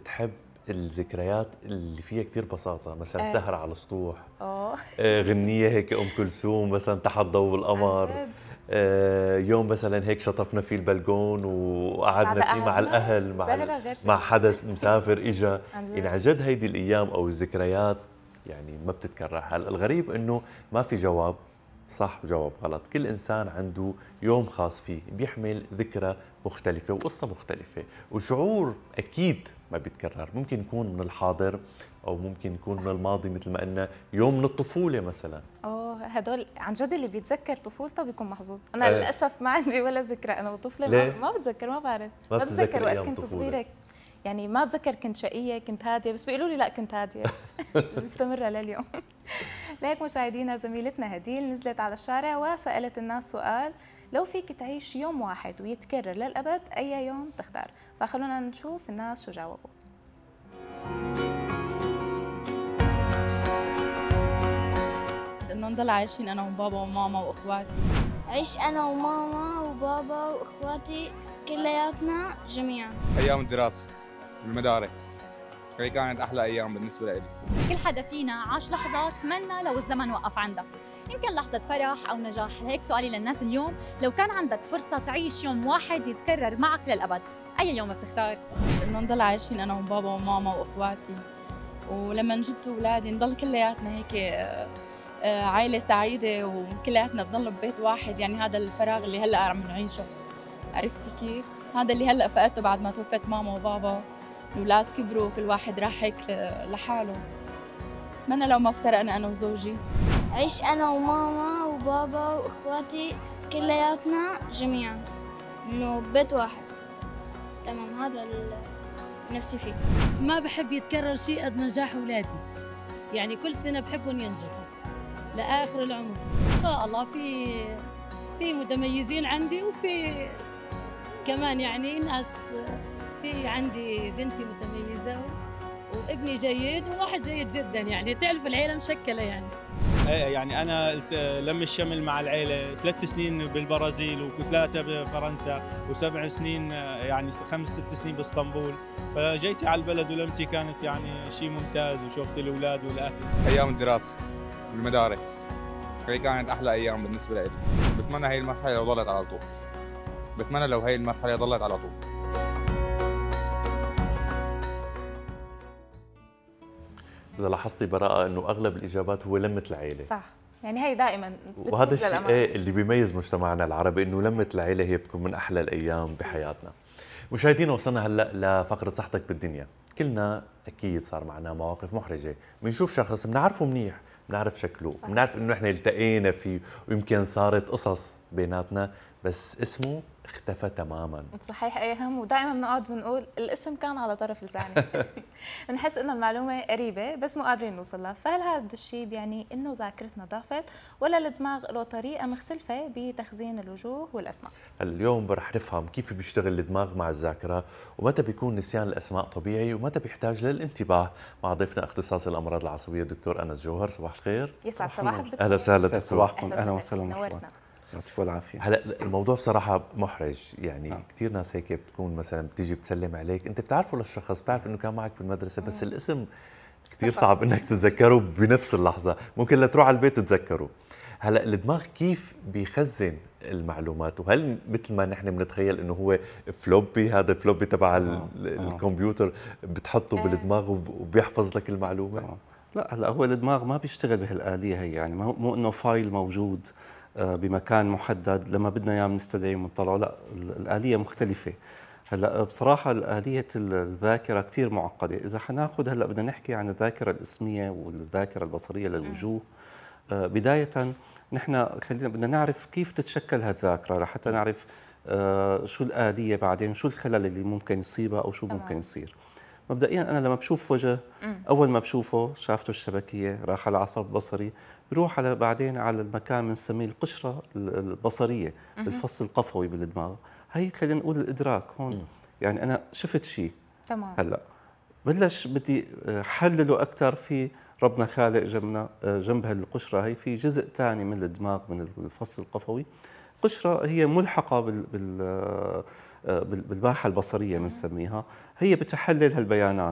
بتحب الذكريات اللي فيها كتير بساطة، مثلا سهرة على السطوح، اه غنية هيك أم كلثوم مثلا تحت ضوء عن القمر، جد. يوم مثلا هيك شطفنا فيه البلكون وقعدنا بعد فيه مع أهلنا الأهل، سهرة غير مع شكل. حدا مسافر إجا. عن يعني جد. عن جد هيدي الأيام أو الذكريات يعني ما بتتكرر. هلا الغريب إنه ما في جواب صح وجواب غلط، كل إنسان عنده يوم خاص فيه بيحمل ذكرى مختلفة وقصة مختلفة وشعور أكيد ما بيتكرر. ممكن يكون من الحاضر أو ممكن يكون من صح. الماضي، مثل ما قلنا يوم من الطفولة مثلا. هدول عن جد اللي بيتذكر طفولته بيكون محظوظ. انا أه. للاسف ما عندي ولا ذكرى، انا وطفله ليه؟ ما بتذكر، ما بعرف. ما ما بتذكر بتتذكر وقت أيام كنت الطفولة؟ صغيره. يعني ما بتذكر كنت شقيه كنت هاديه، بس بيقولوا لي لا كنت هاديه. مستمره لليوم. لهيك مشاهدينا، زميلتنا هديل نزلت على الشارع وسالت الناس سؤال: لو فيك تعيش يوم واحد ويتكرر للابد، اي يوم تختار؟ فخلونا نشوف الناس شو جاوبوا. انه نضل عايشين انا وبابا وماما واخواتي. عيش أنا وماما وبابا وإخواتي كلياتنا جميعا. ايام الدراسه بالمدارس هي كانت احلى ايام بالنسبه لي. كل حدا فينا عاش لحظة تمنى لو الزمن وقف عندها، يمكن لحظة فرح أو نجاح. هيك سؤالي للناس اليوم: لو كان عندك فرصة تعيش يوم واحد يتكرر معك للأبد، أي يوم بتختار؟ انه نضل عايشين انا وبابا وماما واخواتي، ولما جبت اولادي نضل كلياتنا هيك عائلة سعيدة وكلياتنا بضل ببيت واحد. يعني هذا الفراغ اللي هلا عم نعيشه، عرفتي كيف؟ هذا اللي هلا فقدته بعد ما توفت ماما وبابا. الاولاد كبروا، كل واحد راح هيك لحاله. بتمنى لو ما افترقنا انا وزوجي. عيش أنا وماما وبابا وإخواتي كلياتنا جميعا، إنه بيت واحد. تمام، هذا نفسي فيه. ما بحب يتكرر شيء قد نجاح أولادي، يعني كل سنة بحبهم ينجحوا لآخر العمر إن شاء الله. في متميزين عندي، وفي كمان يعني ناس. في عندي بنتي متميزة وابني جيد وواحد جيد جدا، يعني تعرف العيلة مشكلة يعني. ايه يعني انا لم الشمل مع العيله 3 سنين بالبرازيل و3 بفرنسا و7 سنين، يعني 5 6 سنين باسطنبول. فجيتي على البلد ولمتي كانت يعني شيء ممتاز، وشوفت الاولاد والاهل. ايام الدراسه بالمدارس هي كانت احلى ايام بالنسبه لي. بتمنى هي المرحله لو ضلت على طول، بتمنى لو هي المرحله ضلت على طول. إذا لاحظتي براءة إنه أغلب الإجابات هو لمة العيلة. صح، يعني هي دائما وهذا بتفوز الشيء للامام. اللي بيميز مجتمعنا العربي، إنه لمة العيلة هي بتكون من أحلى الأيام بحياتنا. مشاهدينا، وصلنا هلا لفقرة صحتك بالدنيا. كلنا أكيد صار معنا مواقف محرجة، بنشوف شخص بنعرفه منيح، بنعرف شكله، بنعرف إنه إحنا التقينا فيه، ويمكن صارت قصص بيناتنا، بس اسمه اختفى تماما. صحيح، اي هم، ودائما بنقعد بنقول الاسم كان على طرف لساني. بنحس انه المعلومه قريبه بس مو قادرين نوصل لها. فهل هذا الشيء بيعني انه ذاكرتنا ضعفت، ولا الدماغ له طريقه مختلفه بتخزين الوجوه والاسماء؟ اليوم رح نفهم كيف بيشتغل الدماغ مع الذاكره، ومتى بيكون نسيان الاسماء طبيعي، ومتى بيحتاج للانتباه، مع ضيفنا اختصاصي الامراض العصبيه الدكتور انس جوهر. صباح الخير. يسعد صباحك دكتور. اهلا وسهلا دكتور. صباحكم، اهلا وسهلا، نورتنا. يعطيكم العافيه. هلا الموضوع بصراحه محرج، يعني كثير ناس هيك بتكون مثلا بتيجي بتسلم عليك، انت بتعرفه للشخص، بتعرف انه كان معك بالمدرسه، بس الاسم كثير صعب انك تتذكره بنفس اللحظه، ممكن لتروح على البيت تتذكره. هلا الدماغ كيف بيخزن المعلومات؟ وهل مثل ما نحن بنتخيل انه هو فلوبي، هذا فلوبي تبع الكمبيوتر بتحطه بالدماغ وبيحفظ لك المعلومه؟ لا، هلا هو الدماغ ما بيشتغل بهالآلية هي، يعني مو انه فايل موجود بمكان محدد لما بدنا اياه بنستدعيه ونطلعه. لا، الآلية مختلفة. هلا بصراحة آلية الذاكرة كثير معقدة. إذا حناخذ هلا بدنا نحكي عن الذاكرة الاسمية والذاكرة البصرية للوجوه. بداية نحن خلينا بدنا نعرف كيف تتشكل هالذاكرة لحتى نعرف شو الآلية بعدين، شو الخلل اللي ممكن يصيبها أو شو ممكن يصير. مبدئيا أنا لما بشوف وجه، أول ما بشوفه شافته الشبكية راح على العصب البصري، بروح على بعدين على المكان بنسميه القشرة البصرية، الفص القفوي بالدماغ. هي خلينا نقول الإدراك هون. يعني أنا شفت شيء، تمام، هلا بلش بدي حلله أكثر. في ربنا خالق جنب هالقشرة هي في جزء ثاني من الدماغ من الفص القفوي، قشرة هي ملحقة بالباحة البصرية بنسميها، هي بتحلل هالبيانات.